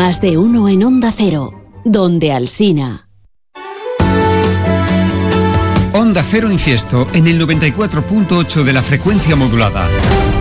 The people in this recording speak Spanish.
Más de uno en Onda Cero, donde Alsina. Onda Cero Infiesto en el 94.8 de la frecuencia modulada.